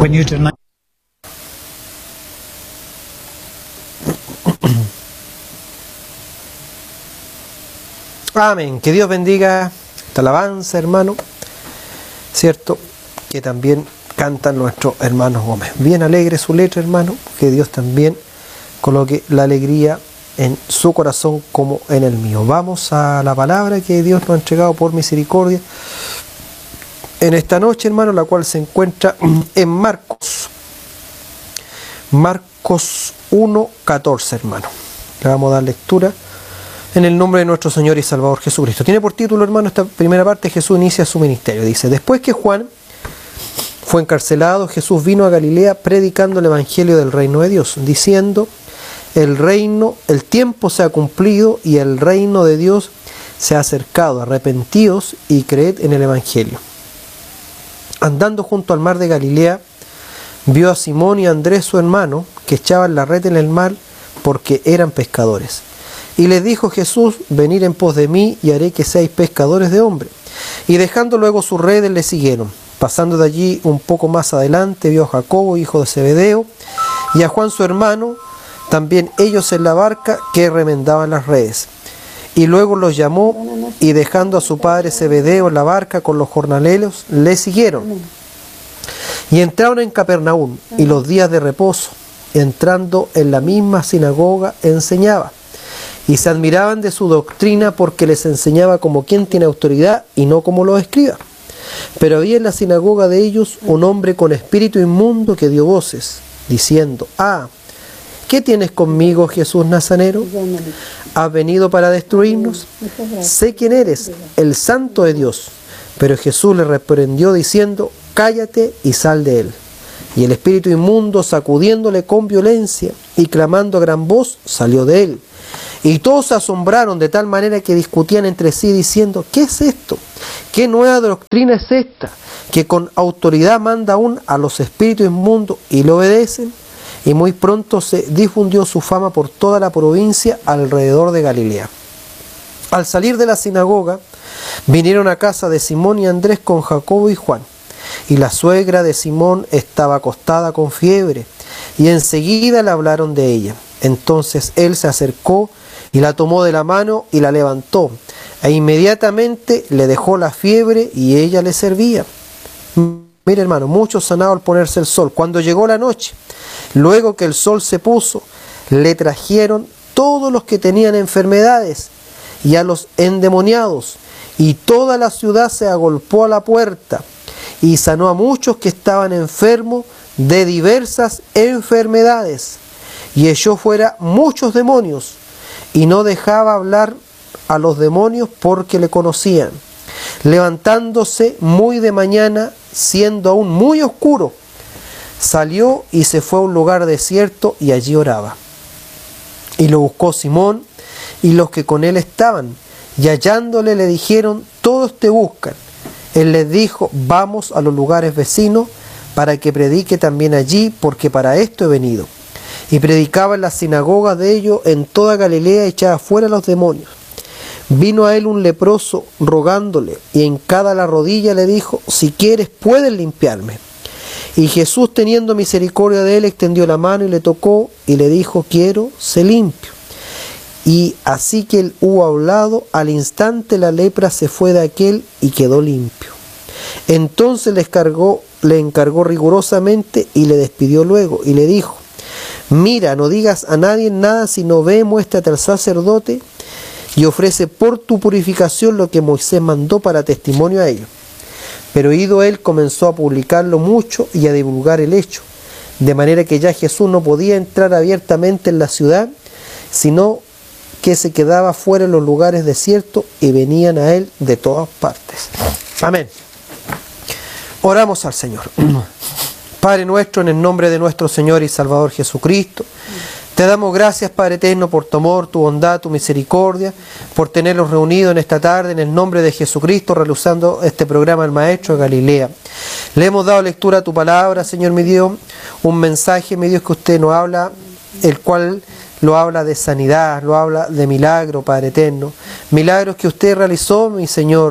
when you deny. Amén. Que Dios bendiga esta alabanza, hermano. Cierto que también cantan nuestros hermanos Gómez. Bien alegre su letra, hermano. Que Dios también coloque la alegría en su corazón como en el mío. Vamos a la palabra que Dios nos ha entregado por misericordia en esta noche, hermano, la cual se encuentra en Marcos 1:14, hermano. Le vamos a dar lectura en el nombre de nuestro Señor y Salvador Jesucristo. Tiene por título, hermano, esta primera parte: Jesús inicia su ministerio. Dice: después que Juan fue encarcelado, Jesús vino a Galilea predicando el evangelio del reino de Dios, diciendo: el tiempo se ha cumplido y el reino de Dios se ha acercado. Arrepentíos y creed en el evangelio. Andando junto al mar de Galilea, vio a Simón y a Andrés su hermano, que echaban la red en el mar porque eran pescadores. Y les dijo Jesús: venid en pos de mí y haré que seáis pescadores de hombres. Y dejando luego sus redes le siguieron. Pasando de allí un poco más adelante, vio a Jacobo, hijo de Zebedeo, y a Juan su hermano, también ellos en la barca, que remendaban las redes. Y luego los llamó, y dejando a su padre Zebedeo en la barca con los jornaleros, le siguieron. Y entraron en Capernaum, y los días de reposo, entrando en la misma sinagoga, enseñaba. Y se admiraban de su doctrina, porque les enseñaba como quien tiene autoridad y no como los escribas. Pero había en la sinagoga de ellos un hombre con espíritu inmundo que dio voces, diciendo: ¿qué tienes conmigo, Jesús Nazareno? ¿Has venido para destruirnos? Sé quién eres, el Santo de Dios. Pero Jesús le reprendió diciendo: cállate y sal de él. Y el espíritu inmundo, sacudiéndole con violencia y clamando a gran voz, salió de él. Y todos se asombraron de tal manera que discutían entre sí diciendo: ¿qué es esto? ¿Qué nueva doctrina es esta? Que con autoridad manda aún a los espíritus inmundos y le obedecen. Y muy pronto se difundió su fama por toda la provincia alrededor de Galilea. Al salir de la sinagoga, vinieron a casa de Simón y Andrés con Jacobo y Juan. Y la suegra de Simón estaba acostada con fiebre, y enseguida le hablaron de ella. Entonces él se acercó y la tomó de la mano y la levantó, e inmediatamente le dejó la fiebre y ella le servía. Mira, hermano, muchos sanados al ponerse el sol. Cuando llegó la noche, luego que el sol se puso, le trajeron todos los que tenían enfermedades y a los endemoniados, y toda la ciudad se agolpó a la puerta, y sanó a muchos que estaban enfermos de diversas enfermedades, y echó fuera muchos demonios, y no dejaba hablar a los demonios porque le conocían. Levantándose muy de mañana, siendo aún muy oscuro, salió y se fue a un lugar desierto y allí oraba. Y lo buscó Simón y los que con él estaban, y hallándole le dijeron: todos te buscan. Él les dijo: vamos a los lugares vecinos para que predique también allí, porque para esto he venido. Y predicaba en las sinagogas de ellos en toda Galilea, echaba fuera a los demonios. Vino a él un leproso rogándole, y hincada la rodilla le dijo: si quieres puedes limpiarme. Y Jesús, teniendo misericordia de él, extendió la mano y le tocó, y le dijo: quiero, sé limpio. Y así que él hubo hablado, al instante la lepra se fue de aquel y quedó limpio. Entonces le encargó rigurosamente y le despidió luego, y le dijo: mira, no digas a nadie nada, sino ve, muéstrate al sacerdote y ofrece por tu purificación lo que Moisés mandó para testimonio a ellos. Pero ido él, comenzó a publicarlo mucho y a divulgar el hecho, de manera que ya Jesús no podía entrar abiertamente en la ciudad, sino que se quedaba fuera en los lugares desiertos, y venían a él de todas partes. Amén. Oramos al Señor. Padre nuestro, en el nombre de nuestro Señor y Salvador Jesucristo, te damos gracias, Padre eterno, por tu amor, tu bondad, tu misericordia, por tenerlos reunidos en esta tarde en el nombre de Jesucristo, realizando este programa El Maestro de Galilea. Le hemos dado lectura a tu palabra, Señor mi Dios, un mensaje, mi Dios, que usted nos habla, el cual lo habla de sanidad, lo habla de milagro, Padre eterno. Milagros que usted realizó, mi Señor,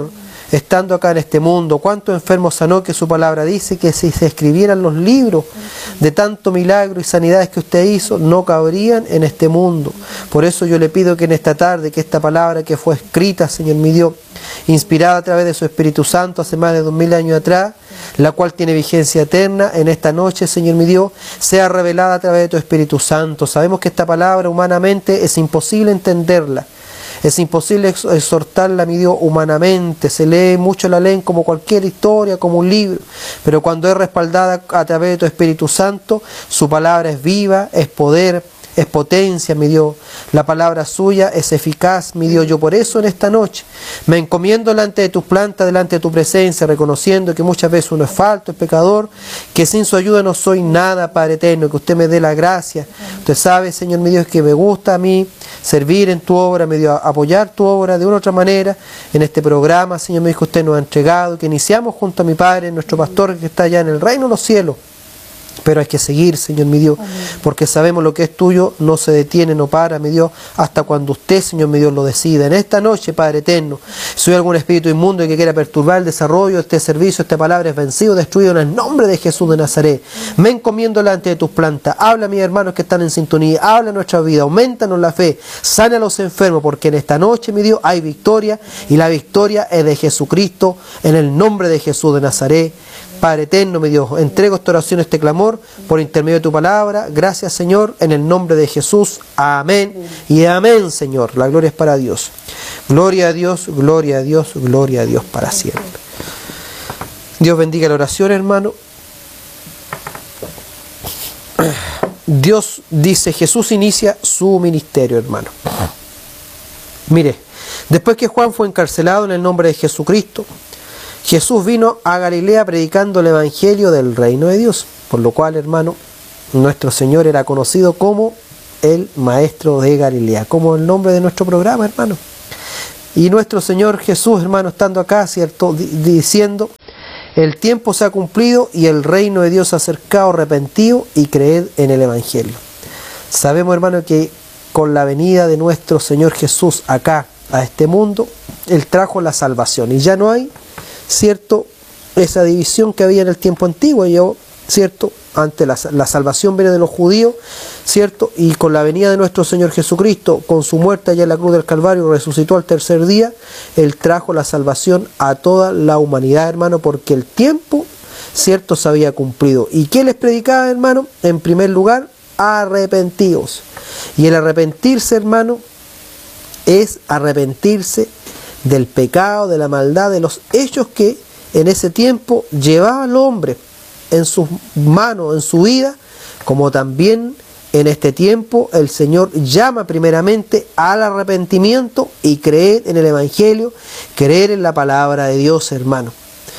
estando acá en este mundo. Cuántos enfermos sanó, que su palabra dice que si se escribieran los libros de tanto milagro y sanidades que usted hizo, no cabrían en este mundo. Por eso yo le pido que en esta tarde, que esta palabra que fue escrita, Señor mi Dios, inspirada a través de su Espíritu Santo hace más de 2000 años atrás, la cual tiene vigencia eterna, en esta noche, Señor mi Dios, sea revelada a través de tu Espíritu Santo. Sabemos que esta palabra humanamente es imposible entenderla, es imposible exhortarla, mi Dios, humanamente. Se lee mucho, la leen como cualquier historia, como un libro, pero cuando es respaldada a través de tu Espíritu Santo, su palabra es viva, es poder, es potencia, mi Dios. La palabra suya es eficaz, mi Dios. Yo por eso en esta noche me encomiendo delante de tus plantas, delante de tu presencia, reconociendo que muchas veces uno es falto, es pecador, que sin su ayuda no soy nada, Padre eterno, que usted me dé la gracia. Usted sabe, Señor mi Dios, que me gusta a mí servir en tu obra, mi Dios, apoyar tu obra de una u otra manera en este programa, Señor mi Dios, que usted nos ha entregado, que iniciamos junto a mi Padre, nuestro pastor que está allá en el reino de los cielos. Pero hay que seguir, Señor mi Dios, porque sabemos lo que es tuyo no se detiene, no para, mi Dios, hasta cuando usted, Señor mi Dios, lo decida. En esta noche, Padre eterno, si hay algún espíritu inmundo que quiera perturbar el desarrollo de este servicio, esta palabra es vencido, destruido en el nombre de Jesús de Nazaret. Me encomiendo delante de tus plantas. Habla a mis hermanos que están en sintonía, habla nuestra vida, aumentanos la fe, sana a los enfermos, porque en esta noche, mi Dios, hay victoria, y la victoria es de Jesucristo, en el nombre de Jesús de Nazaret. Padre eterno, mi Dios, entrego esta oración, este clamor, por intermedio de tu palabra. Gracias, Señor, en el nombre de Jesús. Amén y amén, Señor. La gloria es para Dios. Gloria a Dios, gloria a Dios, gloria a Dios para siempre. Dios bendiga la oración, hermano. Dios dice, Jesús inicia su ministerio, hermano. Mire, después que Juan fue encarcelado en el nombre de Jesucristo, Jesús vino a Galilea predicando el Evangelio del reino de Dios, por lo cual, hermano, nuestro Señor era conocido como el Maestro de Galilea, como el nombre de nuestro programa, hermano. Y nuestro Señor Jesús, hermano, estando acá, ¿cierto?, diciendo, el tiempo se ha cumplido y el reino de Dios se ha acercado, arrepentido y creed en el Evangelio. Sabemos, hermano, que con la venida de nuestro Señor Jesús acá, a este mundo, Él trajo la salvación y ya no hay, ¿cierto?, esa división que había en el tiempo antiguo. Yo, ¿cierto?, ante la salvación viene de los judíos, ¿cierto?, y con la venida de nuestro Señor Jesucristo, con su muerte allá en la cruz del Calvario, resucitó al tercer día. Él trajo la salvación a toda la humanidad, hermano, porque el tiempo, ¿cierto?, se había cumplido. ¿Y qué les predicaba, hermano? En primer lugar, arrepentidos. Y el arrepentirse, hermano, es arrepentirse del pecado, de la maldad, de los hechos que en ese tiempo llevaba el hombre en sus manos, en su vida, como también en este tiempo el Señor llama primeramente al arrepentimiento y creer en el Evangelio, creer en la palabra de Dios, hermano.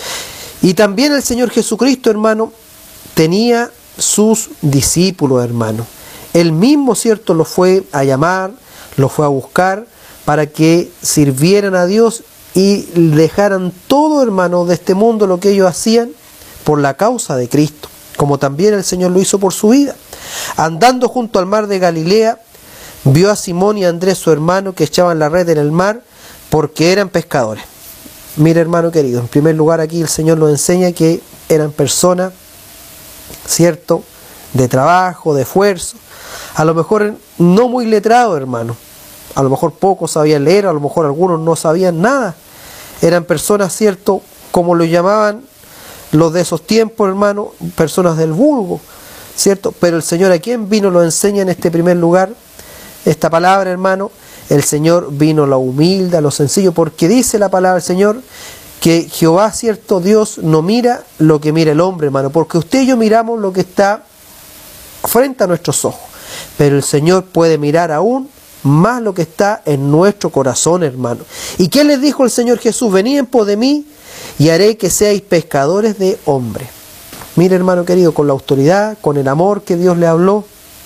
Y también el Señor Jesucristo, hermano, tenía sus discípulos, hermano. Él mismo, ¿cierto?, los fue a llamar, los fue a buscar, para que sirvieran a Dios y dejaran todo, hermano, de este mundo, lo que ellos hacían por la causa de Cristo, como también el Señor lo hizo por su vida. Andando junto al mar de Galilea, vio a Simón y a Andrés, su hermano, que echaban la red en el mar, porque eran pescadores. Mire, hermano querido, en primer lugar aquí el Señor nos enseña que eran personas, ¿cierto?, de trabajo, de esfuerzo, a lo mejor no muy letrados, hermano. A lo mejor pocos sabían leer, a lo mejor algunos no sabían nada. Eran personas, ¿cierto?, como lo llamaban los de esos tiempos, hermano, personas del vulgo, ¿cierto? Pero el Señor, ¿a quién vino? Lo enseña en este primer lugar, esta palabra, hermano. El Señor vino a lo humilde, a lo sencillo, porque dice la palabra del Señor que Jehová, ¿cierto?, Dios no mira lo que mira el hombre, hermano, porque usted y yo miramos lo que está frente a nuestros ojos, pero el Señor puede mirar aún más lo que está en nuestro corazón, hermano. ¿Y qué les dijo el Señor Jesús? Venid en pos de mí y haré que seáis pescadores de hombres. Mire, hermano querido, con la autoridad, con el amor que Dios le habló.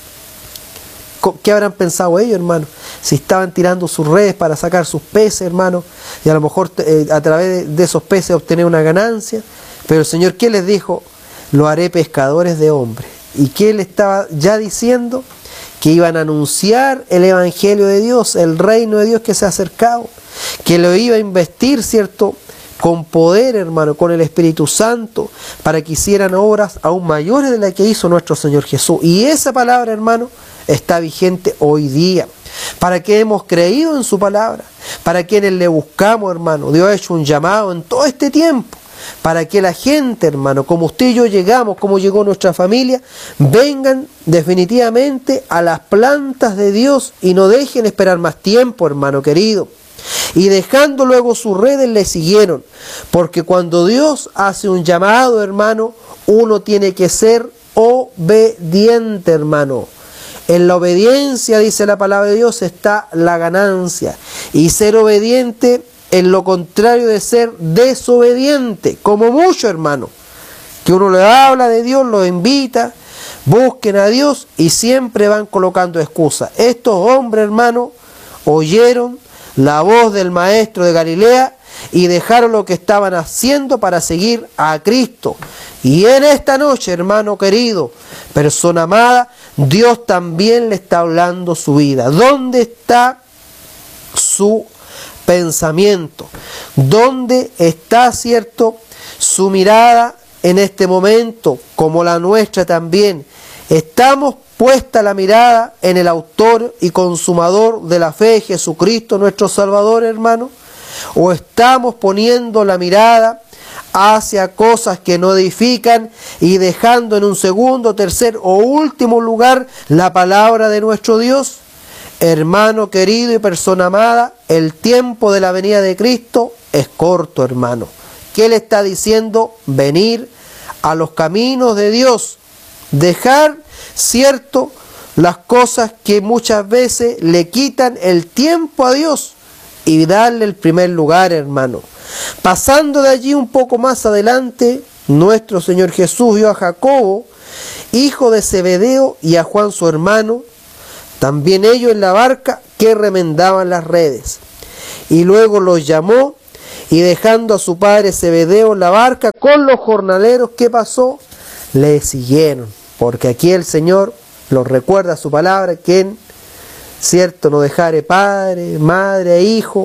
¿Qué habrán pensado ellos, hermano? Si estaban tirando sus redes para sacar sus peces, hermano, y a lo mejor a través de esos peces obtener una ganancia. Pero el Señor, ¿qué les dijo? Lo haré pescadores de hombres. ¿Y qué le estaba ya diciendo? Que iban a anunciar el Evangelio de Dios, el reino de Dios que se ha acercado, que lo iba a investir, ¿cierto?, con poder, hermano, con el Espíritu Santo, para que hicieran obras aún mayores de las que hizo nuestro Señor Jesús. Y esa palabra, hermano, está vigente hoy día. Para que hemos creído en su palabra, para quienes le buscamos, hermano. Dios ha hecho un llamado en todo este tiempo, para que la gente, hermano, como usted y yo llegamos, como llegó nuestra familia, vengan definitivamente a las plantas de Dios y no dejen esperar más tiempo, hermano querido. Y dejando luego sus redes le siguieron, porque cuando Dios hace un llamado, hermano, uno tiene que ser obediente, hermano. En la obediencia, dice la palabra de Dios, está la ganancia. Y ser obediente es lo contrario de ser desobediente. Como mucho, hermano, que uno le habla de Dios, lo invita, busquen a Dios y siempre van colocando excusas. Estos hombres, hermano, oyeron la voz del maestro de Galilea y dejaron lo que estaban haciendo para seguir a Cristo. Y en esta noche, hermano querido, persona amada, Dios también le está hablando su vida. ¿Dónde está su pensamiento? ¿Dónde está, cierto, su mirada en este momento, como la nuestra también? ¿Estamos puesta la mirada en el autor y consumador de la fe, Jesucristo, nuestro Salvador, hermano? ¿O estamos poniendo la mirada hacia cosas que no edifican y dejando en un segundo, tercer o último lugar la palabra de nuestro Dios? Hermano querido y persona amada, el tiempo de la venida de Cristo es corto, hermano. ¿Qué le está diciendo? Venir a los caminos de Dios, dejar, cierto, las cosas que muchas veces le quitan el tiempo a Dios y darle el primer lugar, hermano. Pasando de allí un poco más adelante, nuestro Señor Jesús vio a Jacobo, hijo de Zebedeo, y a Juan su hermano, también ellos en la barca, que remendaban las redes. Y luego los llamó, y dejando a su padre Zebedeo en la barca con los jornaleros, ¿qué pasó? Le siguieron, porque aquí el Señor los recuerda su palabra, quien, cierto, no dejare padre, madre e hijo,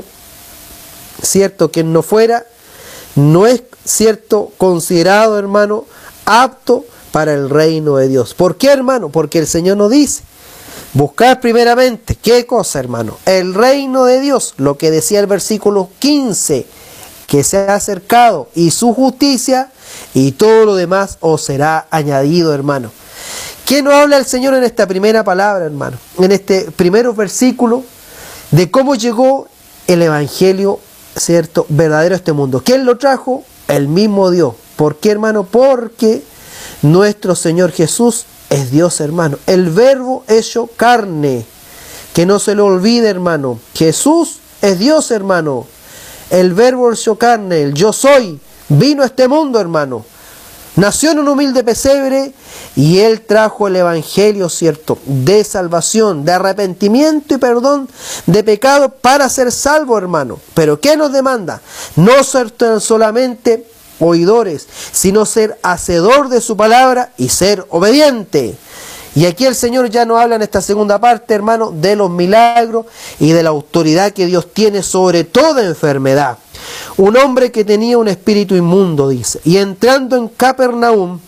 cierto, quien no fuera, no es, cierto, considerado, hermano, apto para el reino de Dios. ¿Por qué, hermano? Porque el Señor nos dice, buscar primeramente, ¿qué cosa, hermano? El reino de Dios, lo que decía el versículo 15, que se ha acercado, y su justicia, y todo lo demás os será añadido, hermano. ¿Qué nos habla el Señor en esta primera palabra, hermano? En este primer versículo, de cómo llegó el Evangelio, cierto, verdadero a este mundo. ¿Quién lo trajo? El mismo Dios. ¿Por qué, hermano? Porque nuestro Señor Jesús es Dios, hermano. El verbo hecho carne. Que no se lo olvide, hermano. Jesús es Dios, hermano. El verbo hecho carne, el yo soy, vino a este mundo, hermano. Nació en un humilde pesebre y Él trajo el Evangelio, cierto, de salvación, de arrepentimiento y perdón de pecado para ser salvo, hermano. Pero ¿qué nos demanda? No ser tan solamente oidores, sino ser hacedor de su palabra y ser obediente. Y aquí el Señor ya nos habla en esta segunda parte, hermano, de los milagros y de la autoridad que Dios tiene sobre toda enfermedad. Un hombre que tenía un espíritu inmundo, dice, y entrando en Capernaum,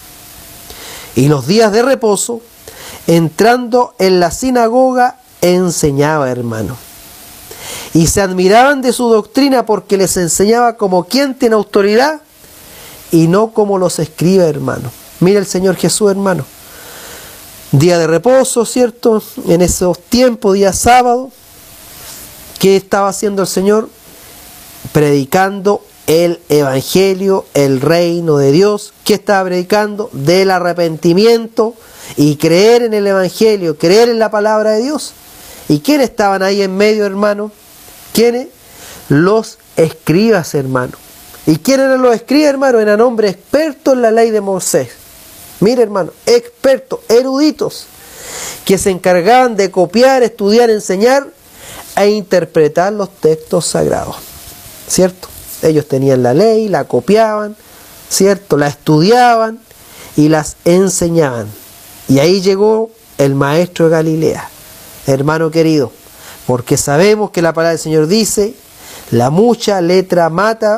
y los días de reposo, entrando en la sinagoga, enseñaba, hermano. Y se admiraban de su doctrina porque les enseñaba como quien tiene autoridad y no como los escriba, hermano. Mira el Señor Jesús, hermano. Día de reposo, ¿cierto? En esos tiempos, día sábado, ¿qué estaba haciendo el Señor? Predicando el Evangelio, el reino de Dios. ¿Qué estaba predicando? Del arrepentimiento y creer en el Evangelio, creer en la palabra de Dios. ¿Y quiénes estaban ahí en medio, hermano? ¿Quiénes? Los escribas, hermano. ¿Y quiénes eran los escribas, hermano? Eran hombres expertos en la ley de Moisés. Mire, hermano, expertos, eruditos, que se encargaban de copiar, estudiar, enseñar e interpretar los textos sagrados, ¿cierto? Ellos tenían la ley, la copiaban, ¿cierto? La estudiaban y las enseñaban. Y ahí llegó el maestro de Galilea, hermano querido, porque sabemos que la palabra del Señor dice, la mucha letra mata,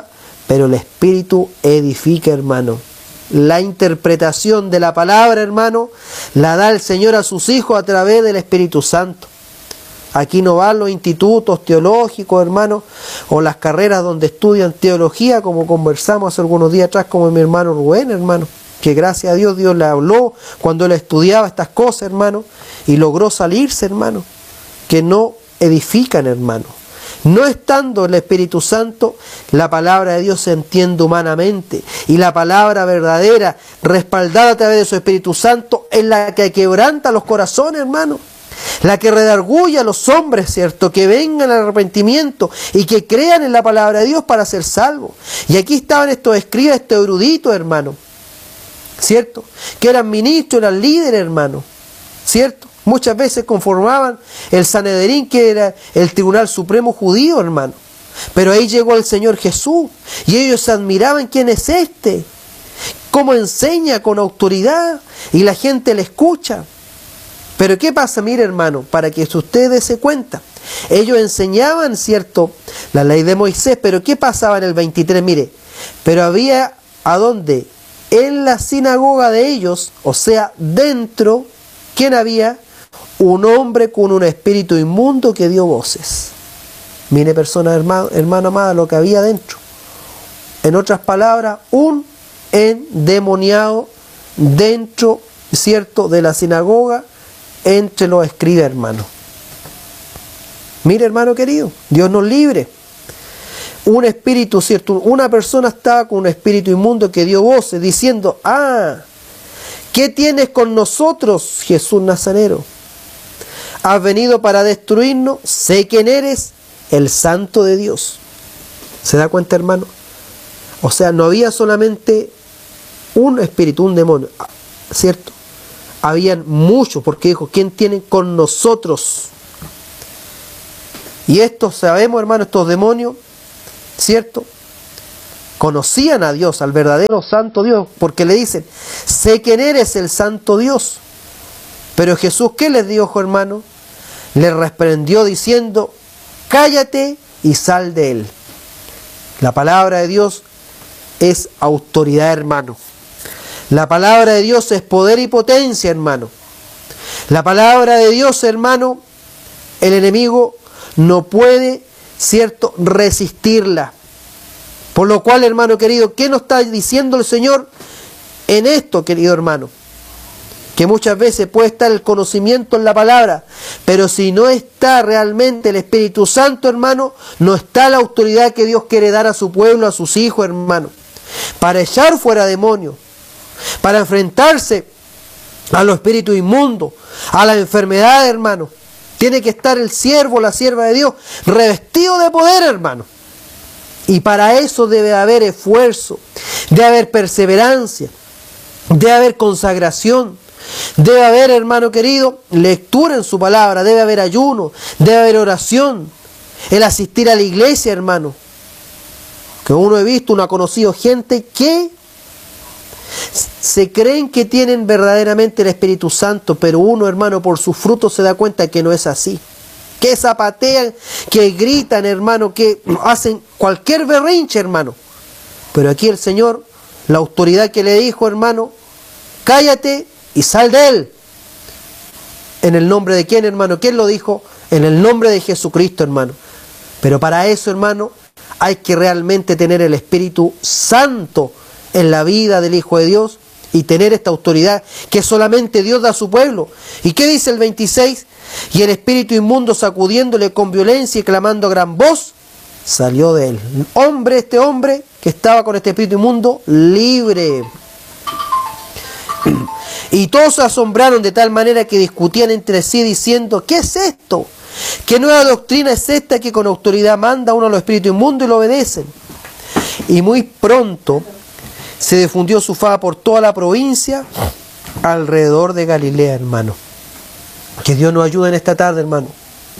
pero el Espíritu edifica, hermano. La interpretación de la palabra, hermano, la da el Señor a sus hijos a través del Espíritu Santo. Aquí no van los institutos teológicos, hermano, o las carreras donde estudian teología, como conversamos hace algunos días atrás, como mi hermano Rubén, hermano, que gracias a Dios, Dios le habló cuando él estudiaba estas cosas, hermano, y logró salirse, hermano, que no edifican, hermano. No estando el Espíritu Santo, la palabra de Dios se entiende humanamente, y la palabra verdadera, respaldada a través de su Espíritu Santo, es la que quebranta los corazones, hermano. La que redarguye a los hombres, ¿cierto? Que vengan al arrepentimiento y que crean en la palabra de Dios para ser salvos. Y aquí estaban estos escribas, estos eruditos, hermano, ¿cierto? Que eran ministros, eran líderes, hermano, ¿cierto? Muchas veces conformaban el Sanedrín, que era el tribunal supremo judío, hermano. Pero ahí llegó el Señor Jesús y ellos admiraban quién es este, cómo enseña con autoridad y la gente le escucha. Pero ¿qué pasa? Mire, hermano, para que ustedes se cuenta. Ellos enseñaban, ¿cierto?, la ley de Moisés, pero ¿qué pasaba en el 23? Mire, pero había, ¿a dónde? En la sinagoga de ellos, o sea, dentro, ¿quién había? Un hombre con un espíritu inmundo que dio voces. Mire, persona, hermano amada, lo que había dentro. En otras palabras, un endemoniado dentro, ¿cierto?, de la sinagoga, entre los escribas, hermano. Mire, hermano querido, Dios nos libre. Un espíritu, ¿cierto? Una persona estaba con un espíritu inmundo que dio voces diciendo: ¿qué tienes con nosotros, Jesús Nazareno? ¿Has venido para destruirnos? Sé quién eres, el Santo de Dios. ¿Se da cuenta, hermano? O sea, no había solamente un espíritu, un demonio, ¿cierto? Habían muchos, porque dijo: ¿quién tienen con nosotros? Y estos, sabemos, hermano, estos demonios, ¿cierto?, conocían a Dios, al verdadero Santo Dios, porque le dicen: sé quién eres, el Santo Dios. Pero Jesús, ¿qué les dijo, hermano? Les reprendió diciendo: cállate y sal de él. La palabra de Dios es autoridad, hermano. La palabra de Dios es poder y potencia, hermano. La palabra de Dios, hermano, el enemigo no puede, ¿cierto?, resistirla. Por lo cual, hermano querido, ¿qué nos está diciendo el Señor en esto, querido hermano? Que muchas veces puede estar el conocimiento en la palabra, pero si no está realmente el Espíritu Santo, hermano, no está la autoridad que Dios quiere dar a su pueblo, a sus hijos, hermano, para echar fuera demonios, para enfrentarse a los espíritus inmundos, a la enfermedad, hermano. Tiene que estar el siervo, la sierva de Dios, revestido de poder, hermano. Y para eso debe haber esfuerzo, debe haber perseverancia, debe haber consagración, debe haber, hermano querido, lectura en su palabra, debe haber ayuno, debe haber oración, el asistir a la iglesia, hermano. Que uno ha conocido gente que se creen que tienen verdaderamente el Espíritu Santo, pero uno, hermano, por sus frutos se da cuenta que no es así. Que zapatean, que gritan, hermano, que hacen cualquier berrinche, hermano. Pero aquí el Señor, la autoridad que le dijo, hermano: cállate y sal de él. ¿En el nombre de quién, hermano? ¿Quién lo dijo? En el nombre de Jesucristo, hermano. Pero para eso, hermano, hay que realmente tener el Espíritu Santo en la vida del Hijo de Dios y tener esta autoridad que solamente Dios da a su pueblo. ¿Y qué dice el 26? Y el espíritu inmundo, sacudiéndole con violencia y clamando a gran voz, salió de él. Este hombre que estaba con este espíritu inmundo, libre. Y todos se asombraron de tal manera que discutían entre sí diciendo: ¿qué es esto? ¿Qué nueva doctrina es esta que con autoridad manda a uno a los espíritus inmundos y lo obedecen? Y muy pronto se difundió su fama por toda la provincia alrededor de Galilea, hermano. Que Dios nos ayude en esta tarde, hermano.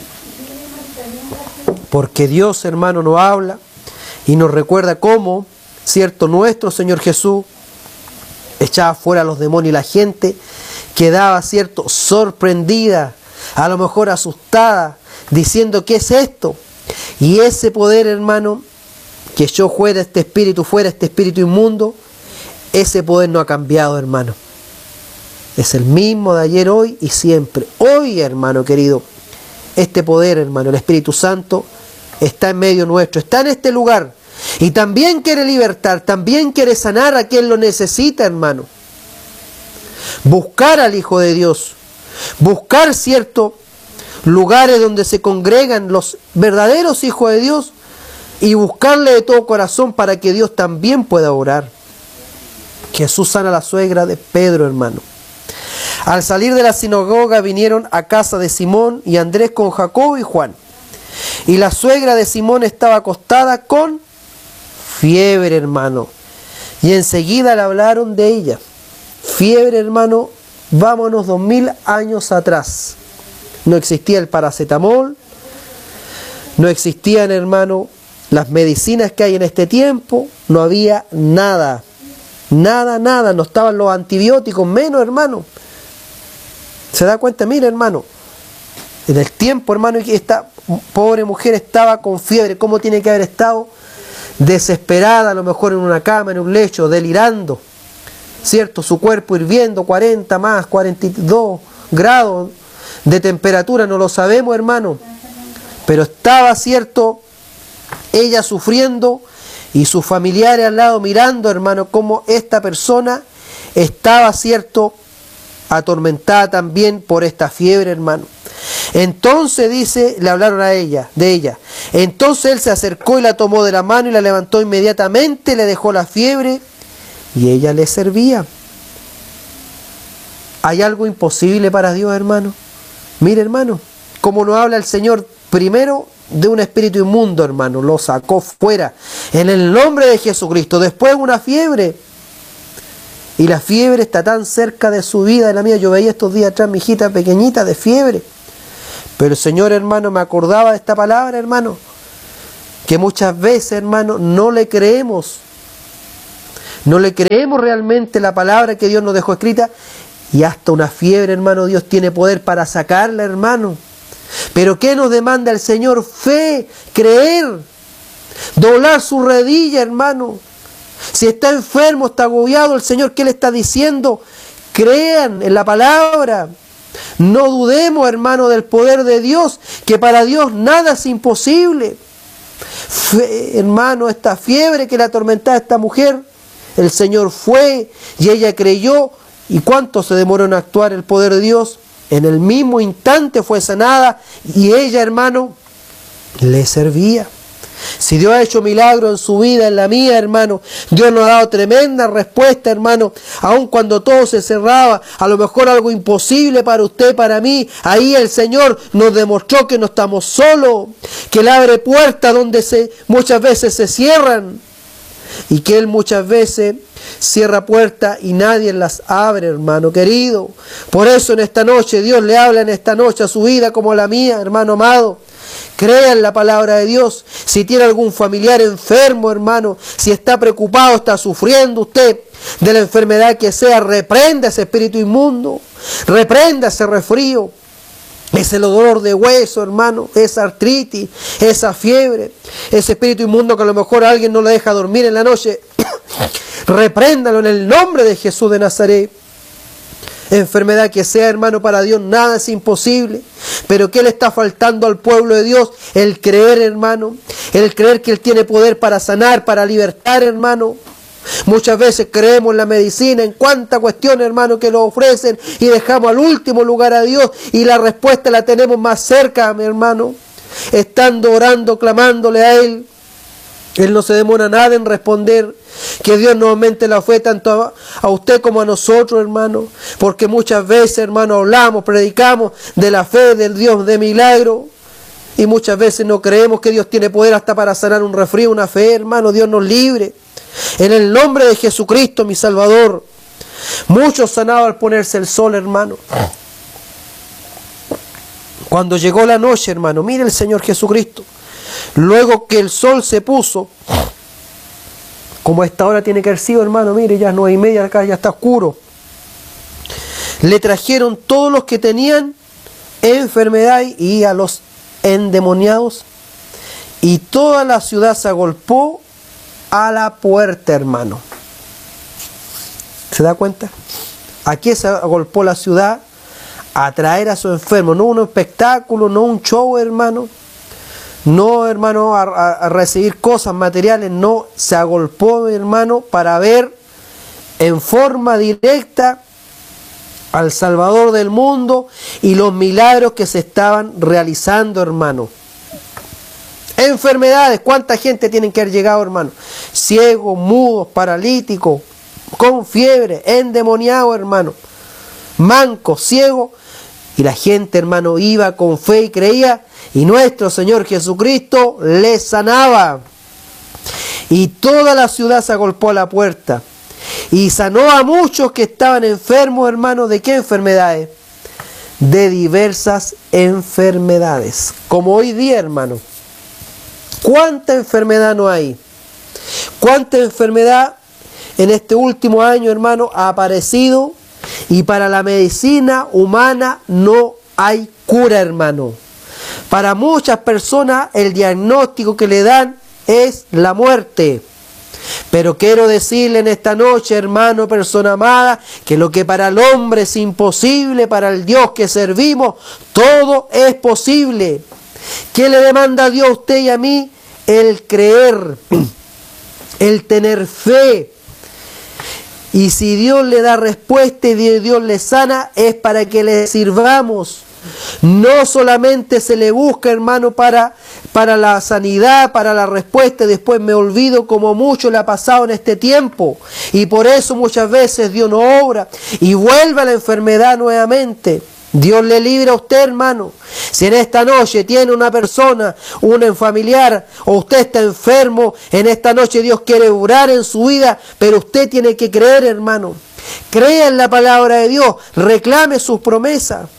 Porque Dios, hermano, nos habla y nos recuerda cómo, ¿cierto?, nuestro Señor Jesús echaba fuera a los demonios y la gente quedaba, ¿cierto?, sorprendida, a lo mejor asustada, diciendo: ¿qué es esto? Y ese poder, hermano, que echó fuera este espíritu inmundo, ese poder no ha cambiado, hermano. Es el mismo de ayer, hoy y siempre. Hoy, hermano querido, este poder, hermano, el Espíritu Santo, está en medio nuestro, está en este lugar. Y también quiere libertar, también quiere sanar a quien lo necesita, hermano. Buscar al Hijo de Dios, buscar ciertos lugares donde se congregan los verdaderos hijos de Dios y buscarle de todo corazón para que Dios también pueda orar. Jesús sana a la suegra de Pedro, hermano. Al salir de la sinagoga vinieron a casa de Simón y Andrés con Jacobo y Juan. Y la suegra de Simón estaba acostada con fiebre, hermano. Y enseguida le hablaron de ella. Fiebre, hermano, vámonos 2000 años atrás. No existía el paracetamol, no existían, hermano, las medicinas que hay en este tiempo, no había nada. Nada, no estaban los antibióticos, menos, hermano. ¿Se da cuenta? Mira, hermano, en el tiempo, hermano, que esta pobre mujer estaba con fiebre, ¿cómo tiene que haber estado? Desesperada, a lo mejor en una cama, en un lecho, delirando, ¿cierto? Su cuerpo hirviendo, 40 más, 42 grados de temperatura, no lo sabemos, hermano. Pero estaba, ¿cierto?, ella sufriendo y sus familiares al lado mirando, hermano, cómo esta persona estaba, ¿cierto?, atormentada también por esta fiebre, hermano. Entonces dice, le hablaron a ella, de ella. Entonces él se acercó y la tomó de la mano y la levantó inmediatamente, le dejó la fiebre y ella le servía. ¿Hay algo imposible para Dios, hermano? Mire, hermano, como nos habla el Señor primero de un espíritu inmundo, hermano, lo sacó fuera en el nombre de Jesucristo. Después una fiebre. Y la fiebre está tan cerca de su vida, de la mía. Yo veía estos días atrás mi hijita pequeñita de fiebre. Pero el Señor, hermano, me acordaba de esta palabra, hermano, que muchas veces, hermano, no le creemos. No le creemos realmente la palabra que Dios nos dejó escrita. Y hasta una fiebre, hermano, Dios tiene poder para sacarla, hermano. Pero ¿qué nos demanda el Señor? Fe, creer, doblar su rodilla, hermano. Si está enfermo, está agobiado, el Señor, ¿qué le está diciendo? Crean en la palabra. No dudemos, hermano, del poder de Dios, que para Dios nada es imposible. Fe, hermano, esta fiebre que le atormentaba a esta mujer, el Señor fue y ella creyó. ¿Y cuánto se demoró en actuar el poder de Dios? En el mismo instante fue sanada y ella, hermano, le servía. Si Dios ha hecho milagros en su vida, en la mía, hermano, Dios nos ha dado tremenda respuesta, hermano, aun cuando todo se cerraba, a lo mejor algo imposible para usted, para mí, ahí el Señor nos demostró que no estamos solos, que Él abre puertas donde muchas veces se cierran, y que Él muchas veces cierra puertas y nadie las abre, hermano querido. Por eso en esta noche, Dios le habla en esta noche a su vida como a la mía, hermano amado. Crea en la palabra de Dios. Si tiene algún familiar enfermo, hermano, si está preocupado, está sufriendo usted de la enfermedad que sea, reprenda ese espíritu inmundo, reprenda ese resfrío, ese dolor de hueso, hermano, esa artritis, esa fiebre, ese espíritu inmundo que a lo mejor a alguien no le deja dormir en la noche. Repréndalo en el nombre de Jesús de Nazaret. Enfermedad que sea, hermano, para Dios nada es imposible. Pero ¿qué le está faltando al pueblo de Dios? El creer, hermano. El creer que Él tiene poder para sanar, para libertar, hermano. Muchas veces creemos en la medicina, en cuánta cuestión, hermano, que nos ofrecen y dejamos al último lugar a Dios y la respuesta la tenemos más cerca, mi hermano. Estando orando, clamándole a Él. Él no se demora nada en responder. Que Dios nos aumente la fe tanto a usted como a nosotros, hermano. Porque muchas veces, hermano, hablamos, predicamos de la fe del Dios de milagro. Y muchas veces no creemos que Dios tiene poder hasta para sanar un resfrío, una fe, hermano. Dios nos libre. En el nombre de Jesucristo, mi Salvador. Muchos sanados al ponerse el sol, hermano. Cuando llegó la noche, hermano, mire el Señor Jesucristo. Luego que el sol se puso, como a esta hora tiene que haber sido, hermano, mire, ya es 9:30, acá ya está oscuro. Le trajeron todos los que tenían enfermedad y a los endemoniados, y toda la ciudad se agolpó a la puerta, hermano. ¿Se da cuenta? Aquí se agolpó la ciudad a traer a su enfermo, no un espectáculo, no un show, hermano. No, hermano, a recibir cosas materiales, no, se agolpó, hermano, para ver en forma directa al Salvador del mundo y los milagros que se estaban realizando, hermano. Enfermedades, ¿cuánta gente tienen que haber llegado, hermano? Ciegos, mudos, paralíticos, con fiebre, endemoniados, hermano, mancos, ciegos, y la gente, hermano, iba con fe y creía, y nuestro Señor Jesucristo les sanaba. Y toda la ciudad se agolpó a la puerta, y sanó a muchos que estaban enfermos, hermano. ¿De qué enfermedades? De diversas enfermedades. Como hoy día, hermano. ¿Cuánta enfermedad no hay? ¿Cuánta enfermedad en este último año, hermano, ha aparecido? Y para la medicina humana no hay cura, hermano. Para muchas personas el diagnóstico que le dan es la muerte. Pero quiero decirle en esta noche, hermano, persona amada, que lo que para el hombre es imposible, para el Dios que servimos, todo es posible. ¿Qué le demanda a Dios a usted y a mí? El creer, el tener fe. Y si Dios le da respuesta y Dios le sana, es para que le sirvamos. No solamente se le busca, hermano, para la sanidad, para la respuesta, y después me olvido, como mucho le ha pasado en este tiempo. Y por eso muchas veces Dios no obra y vuelve a la enfermedad nuevamente. Dios le libre a usted, hermano. Si en esta noche tiene una persona, un familiar, o usted está enfermo, en esta noche Dios quiere obrar en su vida, pero usted tiene que creer, hermano. Crea en la palabra de Dios, reclame sus promesas.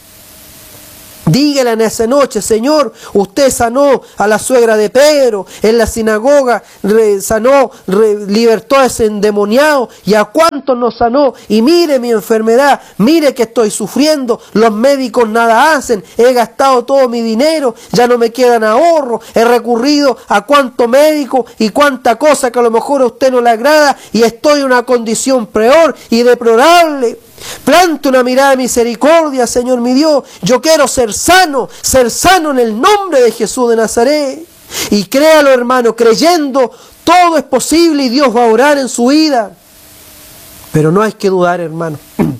Dígale en esa noche: Señor, usted sanó a la suegra de Pedro en la sinagoga, libertó a ese endemoniado, y a cuántos nos sanó. Y mire mi enfermedad, mire que estoy sufriendo, los médicos nada hacen, he gastado todo mi dinero, ya no me quedan ahorros, he recurrido a cuánto médico y cuánta cosa que a lo mejor a usted no le agrada, y estoy en una condición peor y deplorable. Plante una mirada de misericordia, Señor mi Dios. Yo quiero ser sano en el nombre de Jesús de Nazaret. Y créalo, hermano, creyendo, todo es posible y Dios va a orar en su vida. Pero no hay que dudar, hermano.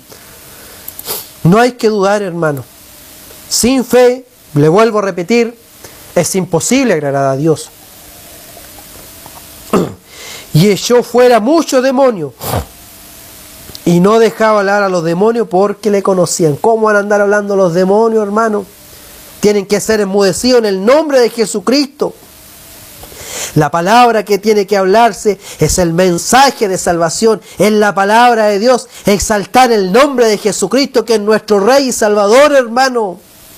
No hay que dudar, hermano. Sin fe, le vuelvo a repetir, es imposible agradar a Dios. Y echó fuera muchos demonios. Y no dejaba hablar a los demonios porque le conocían. ¿Cómo van a andar hablando los demonios, hermano? Tienen que ser enmudecidos en el nombre de Jesucristo. La palabra que tiene que hablarse es el mensaje de salvación, es la palabra de Dios, exaltar el nombre de Jesucristo, que es nuestro Rey y Salvador, hermano.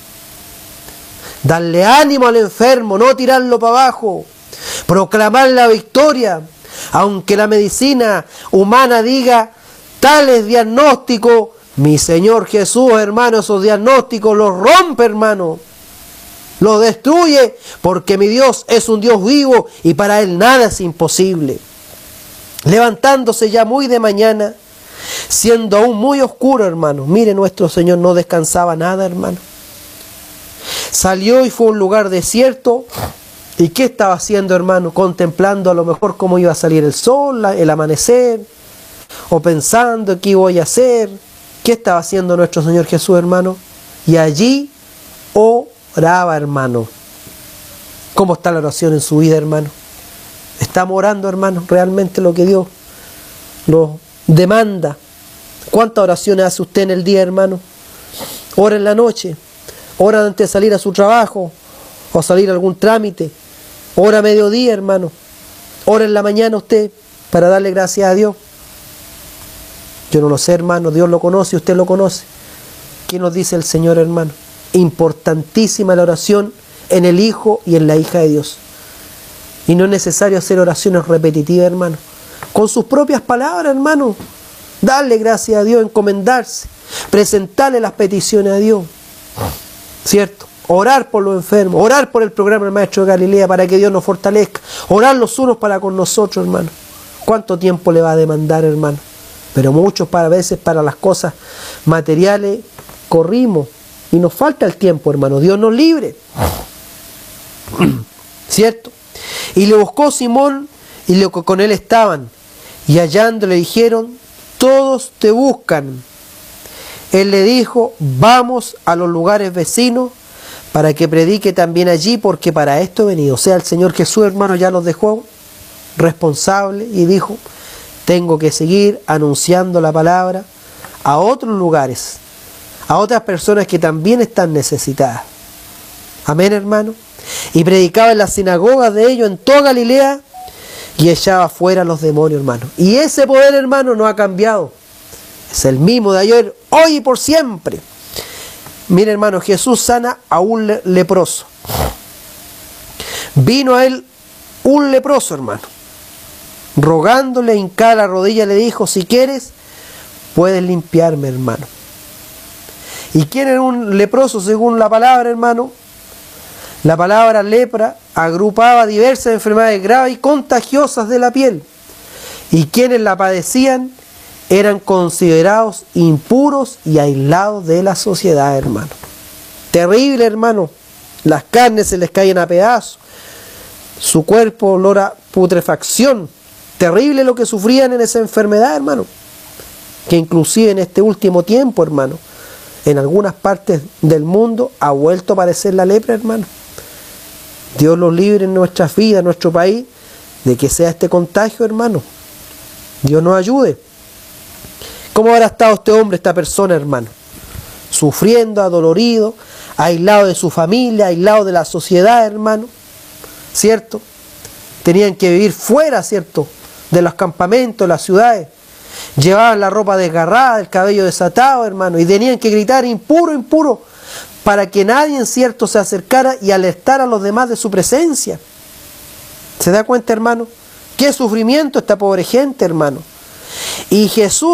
Darle ánimo al enfermo, no tirarlo para abajo. Proclamar la victoria, aunque la medicina humana diga tales diagnósticos, mi Señor Jesús, hermano, esos diagnósticos los rompe, hermano. Los destruye, porque mi Dios es un Dios vivo y para Él nada es imposible. Levantándose ya muy de mañana, siendo aún muy oscuro, hermano, mire, nuestro Señor no descansaba nada, hermano. Salió y fue a un lugar desierto. ¿Y qué estaba haciendo, hermano? Contemplando a lo mejor cómo iba a salir el sol, el amanecer, o pensando qué voy a hacer. ¿Qué estaba haciendo nuestro Señor Jesús, hermano? Y allí oraba, hermano. ¿Cómo está la oración en su vida, hermano? ¿Estamos orando, hermano, realmente lo que Dios lo demanda? ¿Cuántas oraciones hace usted en el día, hermano? Ora en la noche, ora antes de salir a su trabajo o salir a algún trámite, ora a mediodía, hermano, ora en la mañana usted para darle gracias a Dios. Yo no lo sé, hermano, Dios lo conoce, usted lo conoce. ¿Qué nos dice el Señor, hermano? Importantísima la oración en el Hijo y en la hija de Dios. Y no es necesario hacer oraciones repetitivas, hermano. Con sus propias palabras, hermano. Darle gracias a Dios, encomendarse, presentarle las peticiones a Dios. ¿Cierto? Orar por los enfermos, orar por el programa del Maestro de Galilea para que Dios nos fortalezca. Orar los unos para con nosotros, hermano. ¿Cuánto tiempo le va a demandar, hermano? Pero muchos a veces para las cosas materiales corrimos y nos falta el tiempo, hermano. Dios nos libre. ¿Cierto? Y le buscó Simón y los que con él estaban, y hallando le dijeron: todos te buscan. Él le dijo: vamos a los lugares vecinos para que predique también allí, porque para esto he venido. O sea, el Señor Jesús, hermano, ya los dejó responsable y dijo: tengo que seguir anunciando la palabra a otros lugares, a otras personas que también están necesitadas. Amén, hermano. Y predicaba en las sinagogas de ellos en toda Galilea y echaba fuera a los demonios, hermano. Y ese poder, hermano, no ha cambiado. Es el mismo de ayer, hoy y por siempre. Mire, hermano, Jesús sana a un leproso. Vino a él un leproso, hermano. Rogándole, hincada la rodilla, le dijo: si quieres, puedes limpiarme, hermano. ¿Y quién era un leproso según la palabra, hermano? La palabra lepra agrupaba diversas enfermedades graves y contagiosas de la piel. Y quienes la padecían eran considerados impuros y aislados de la sociedad, hermano. Terrible, hermano. Las carnes se les caen a pedazos. Su cuerpo olor a putrefacción. Terrible lo que sufrían en esa enfermedad, hermano. Que inclusive en este último tiempo, hermano, en algunas partes del mundo ha vuelto a aparecer la lepra, hermano. Dios los libre en nuestras vidas, en nuestro país, de que sea este contagio, hermano. Dios nos ayude. ¿Cómo habrá estado este hombre, esta persona, hermano? Sufriendo, adolorido, aislado de su familia, aislado de la sociedad, hermano. ¿Cierto? Tenían que vivir fuera, ¿cierto?, de los campamentos, de las ciudades. Llevaban la ropa desgarrada, el cabello desatado, hermano, y tenían que gritar: impuro, impuro, para que nadie, ¿cierto?, se acercara y alertara a los demás de su presencia. ¿Se da cuenta, hermano? Qué sufrimiento esta pobre gente, hermano. Y Jesús